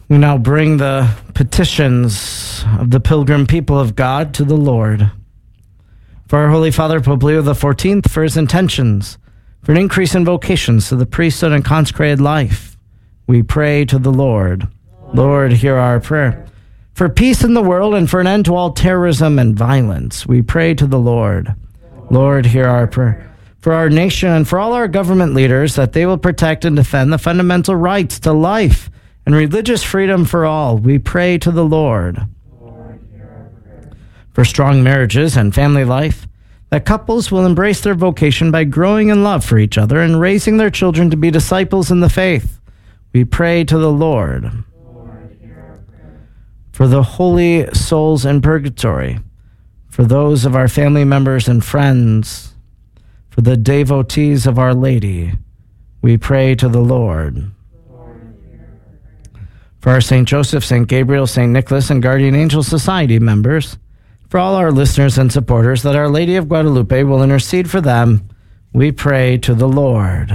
We now bring the petitions of the pilgrim people of God to the Lord. For our Holy Father, Pope Leo XIV, for his intentions, for an increase in vocations to the priesthood and consecrated life, we pray to the Lord. Lord, hear our prayer. For peace in the world and for an end to all terrorism and violence, we pray to the Lord. Lord, hear our prayer. For our nation and for all our government leaders, that they will protect and defend the fundamental rights to life and religious freedom for all, we pray to the Lord. For strong marriages and family life, that couples will embrace their vocation by growing in love for each other and raising their children to be disciples in the faith, we pray to the Lord. For the holy souls in purgatory, for those of our family members and friends, for the devotees of Our Lady, we pray to the Lord. For our St. Joseph, St. Gabriel, St. Nicholas, and Guardian Angel Society members, for all our listeners and supporters, that Our Lady of Guadalupe will intercede for them, we pray to the Lord.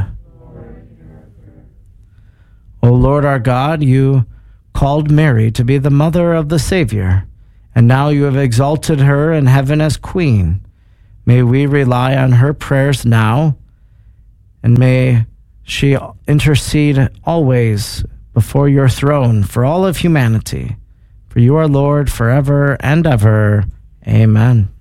O Lord our God, you called Mary to be the mother of the Savior, and now you have exalted her in heaven as Queen. May we rely on her prayers now, and may she intercede always before your throne for all of humanity. For you are Lord forever and ever. Amen.